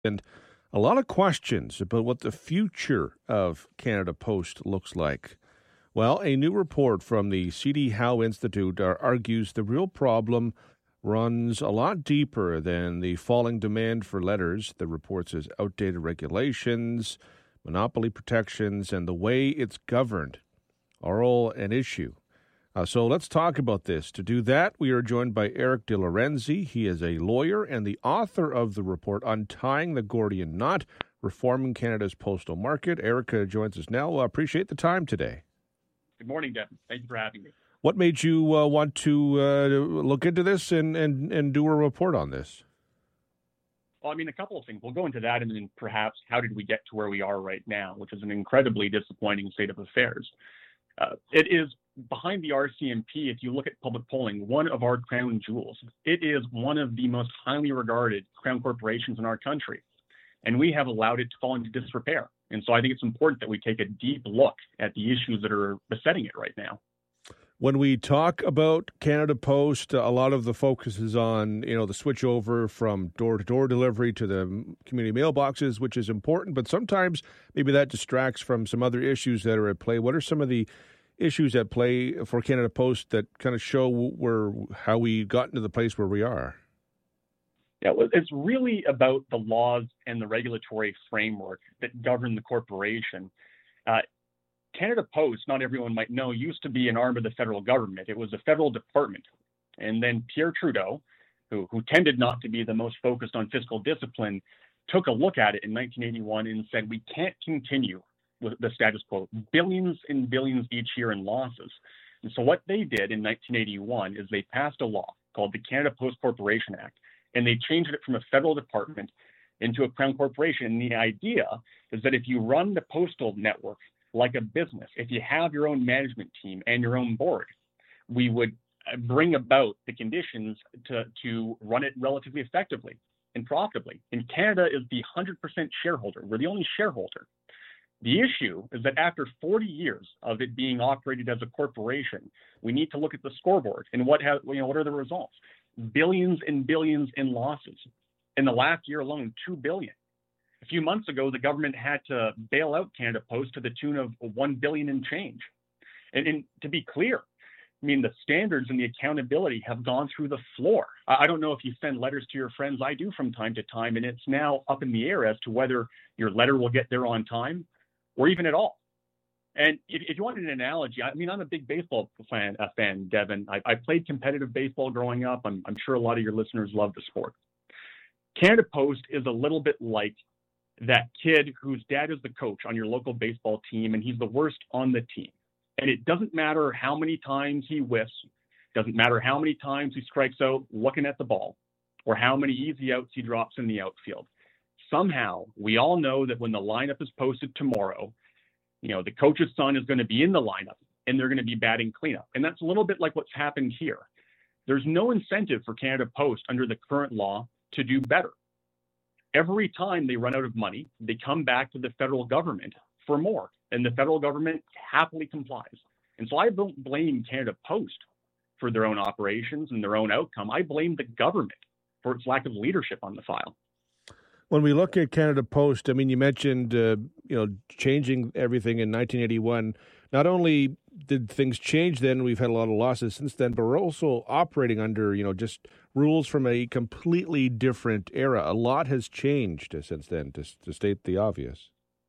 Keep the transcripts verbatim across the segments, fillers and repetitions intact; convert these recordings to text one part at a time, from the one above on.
And a lot of questions about what the future of Canada Post looks like. Well, a new report from the C D Howe Institute uh, argues the real problem runs a lot deeper than the falling demand for letters. The report says outdated regulations, monopoly protections, and the way it's governed are all an issue. Uh, so let's talk about this. To do that, we are joined by Eric De Lorenzi. He is a lawyer and the author of the report, Untying the Gordian Knot, Reforming Canada's Postal Market. Eric uh, joins us now. I uh, appreciate the time today. Good morning, Devin. Thank you for having me. What made you uh, want to uh, look into this and, and, and do a report on this? Well, I mean, a couple of things. We'll go into that and then perhaps how did we get to where we are right now, which is an incredibly disappointing state of affairs. Uh, it is behind the R C M P, if you look at public polling, one of our crown jewels. It is one of the most highly regarded crown corporations in our country, and we have allowed it to fall into disrepair. And so I think it's important that we take a deep look at the issues that are besetting it right now. When we talk about Canada Post, a lot of the focus is on, you know, the switch over from door-to-door delivery to the community mailboxes, which is important, but sometimes maybe that distracts from some other issues that are at play. What are some of the issues at play for Canada Post that kind of show where how we got into the place where we are? Yeah, well, it's really about the laws and the regulatory framework that govern the corporation. Uh, Canada Post, not everyone might know, used to be an arm of the federal government. It was a federal department. And then Pierre Trudeau, who, who tended not to be the most focused on fiscal discipline, took a look at it in nineteen eighty-one and said, we can't continue with the status quo, billions and billions each year in losses. And so what they did in nineteen eighty-one is they passed a law called the Canada Post Corporation Act, and they changed it from a federal department into a crown corporation. And the idea is that if you run the postal network like a business, if you have your own management team and your own board, we would bring about the conditions to, to run it relatively effectively and profitably. And Canada is the one hundred percent shareholder. We're the only shareholder. The issue is that after forty years of it being operated as a corporation, we need to look at the scoreboard and what have, you know, what are the results? Billions and billions in losses. In the last year alone, two billion. A few months ago, the government had to bail out Canada Post to the tune of one billion and change. And, and to be clear, I mean, the standards and the accountability have gone through the floor. I don't know if you send letters to your friends. I do from time to time, and it's now up in the air as to whether your letter will get there on time or even at all. And if, if you wanted an analogy, I mean, I'm a big baseball fan, uh, fan Devin. I, I played competitive baseball growing up. I'm, I'm sure a lot of your listeners love the sport. Canada Post is a little bit like that kid whose dad is the coach on your local baseball team, and he's the worst on the team. And it doesn't matter how many times he whiffs, doesn't matter how many times he strikes out looking at the ball, or how many easy outs he drops in the outfield. Somehow, we all know that when the lineup is posted tomorrow, you know, the coach's son is going to be in the lineup, and they're going to be batting cleanup. And that's a little bit like what's happened here. There's no incentive for Canada Post under the current law to do better. Every time they run out of money, they come back to the federal government for more, and the federal government happily complies. And so I don't blame Canada Post for their own operations and their own outcome. I blame the government for its lack of leadership on the file. When we look at Canada Post, I mean, you mentioned, uh, you know, changing everything in nineteen eighty-one. Not only did things change then, we've had a lot of losses since then, but we're also operating under, you know, just rules from a completely different era. A lot has changed since then, to, to state the obvious.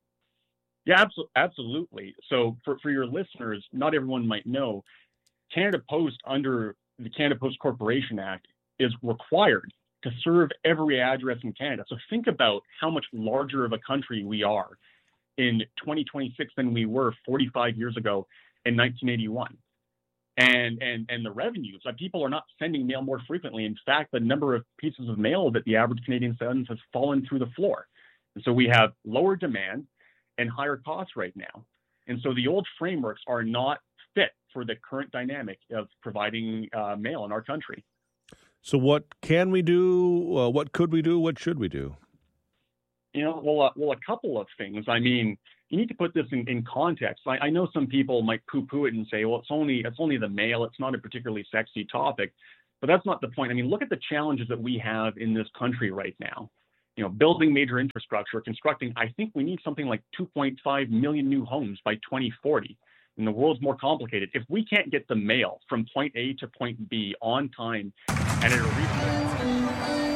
Yeah, absolutely. So for, for your listeners, not everyone might know, Canada Post under the Canada Post Corporation Act is required to serve every address in Canada. So think about how much larger of a country we are in twenty twenty-six than we were forty-five years ago in nineteen eighty-one. And and and the revenues, like people are not sending mail more frequently. In fact, the number of pieces of mail that the average Canadian sends has fallen through the floor. And so we have lower demand and higher costs right now. And so the old frameworks are not fit for the current dynamic of providing uh, mail in our country. So what can we do? Uh, what could we do? What should we do? You know, well, uh, well, a couple of things. I mean, you need to put this in, in context. I, I know some people might poo-poo it and say, well, it's only it's only the mail. It's not a particularly sexy topic. But that's not the point. I mean, look at the challenges that we have in this country right now. you know, building major infrastructure, constructing, I think we need something like two point five million new homes by twenty forty. And the world's more complicated. If we can't get the mail from point A to point B on time and at a reasonable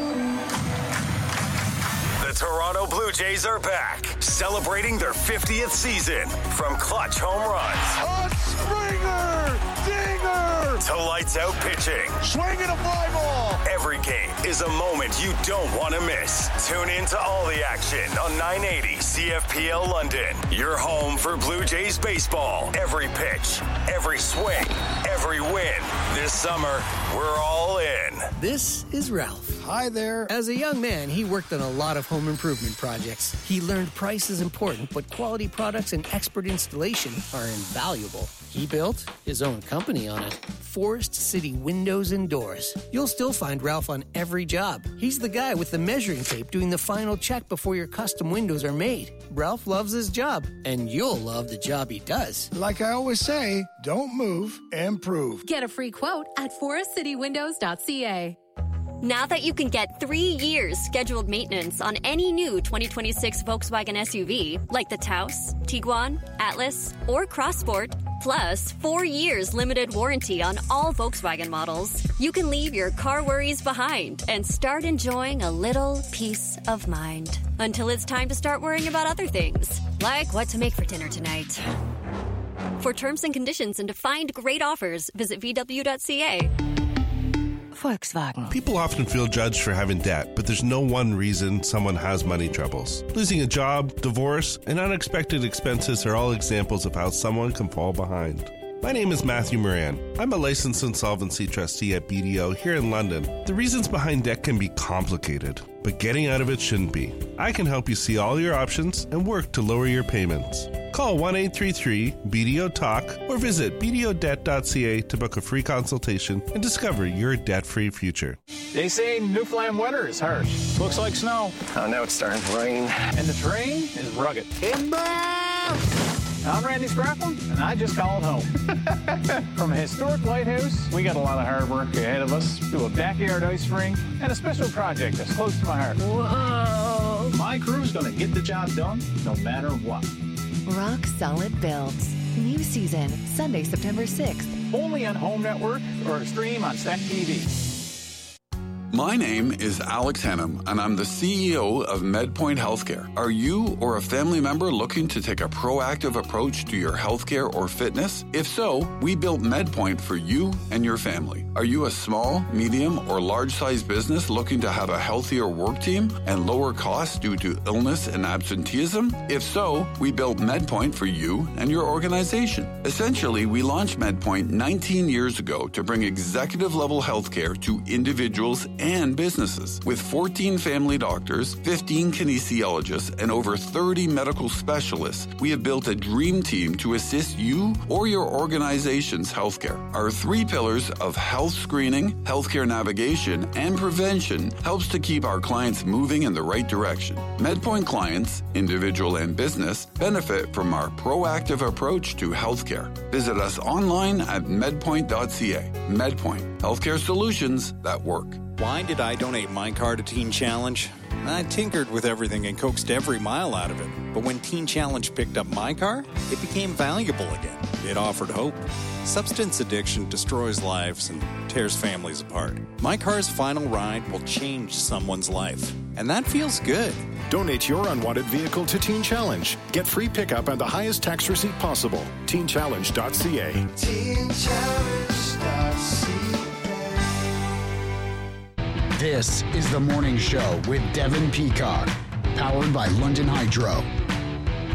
The Toronto Blue Jays are back, celebrating their fiftieth season. From clutch home runs, a Springer, dinger, to lights out pitching. Swinging a fly ball. Every game is a moment you don't want to miss. Tune in to all the action on nine eighty C F P L London. Your home for Blue Jays baseball. Every pitch, every swing, every win. This summer, we're all in. This is Ralph. Hi there. As a young man, he worked on a lot of home improvement projects. He learned price is important, but quality products and expert installation are invaluable. He built his own company on it. Forest City Windows and Doors. You'll still find Ralph on every job. He's the guy with the measuring tape doing the final check before your custom windows are made. Ralph loves his job, and you'll love the job he does. Like I always say, don't move, improve. Get a free quote at forest city windows dot c a. Now that you can get three years scheduled maintenance on any new twenty twenty-six Volkswagen S U V, like the Taos, Tiguan, Atlas, or Crossport, plus four years limited warranty on all Volkswagen models, you can leave your car worries behind and start enjoying a little peace of mind. Until it's time to start worrying about other things, like what to make for dinner tonight. For terms and conditions and to find great offers, visit v w dot c a. Volkswagen. People often feel judged for having debt, but there's no one reason someone has money troubles. Losing a job, divorce, and unexpected expenses are all examples of how someone can fall behind. My name is Matthew Moran. I'm a licensed insolvency trustee at B D O here in London. The reasons behind debt can be complicated, but getting out of it shouldn't be. I can help you see all your options and work to lower your payments. Call one eight three three B D O talk or visit b d o debt dot c a to book a free consultation and discover your debt-free future. They say Newfoundland weather is harsh. Looks like snow. Oh, now it's starting to rain. And the terrain is rugged. I'm Randy Scrappin, and I just called home. From a historic lighthouse, we got a lot of hard work ahead of us, to a backyard ice rink, and a special project that's close to my heart. Whoa! My crew's gonna get the job done, no matter what. Rock Solid Builds. New season, Sunday, September sixth. Only on Home Network or stream on Stack T V. My name is Alex Hennum, and I'm the C E O of MedPoint Healthcare. Are you or a family member looking to take a proactive approach to your healthcare or fitness? If so, we built MedPoint for you and your family. Are you a small, medium, or large-sized business looking to have a healthier work team and lower costs due to illness and absenteeism? If so, we built MedPoint for you and your organization. Essentially, we launched MedPoint nineteen years ago to bring executive-level healthcare to individuals and businesses. With fourteen family doctors, fifteen kinesiologists, and over thirty medical specialists, we have built a dream team to assist you or your organization's healthcare. Our three pillars of health screening, healthcare navigation, and prevention helps to keep our clients moving in the right direction. MedPoint clients, individual and business, benefit from our proactive approach to healthcare. Visit us online at medpoint dot c a. MedPoint, healthcare solutions that work. Why did I donate my car to Teen Challenge? I tinkered with everything and coaxed every mile out of it. But when Teen Challenge picked up my car, it became valuable again. It offered hope. Substance addiction destroys lives and tears families apart. My car's final ride will change someone's life. And that feels good. Donate your unwanted vehicle to Teen Challenge. Get free pickup and the highest tax receipt possible. teen challenge dot c a. teen challenge dot c a. This is The Morning Show with Devin Peacock, powered by London Hydro.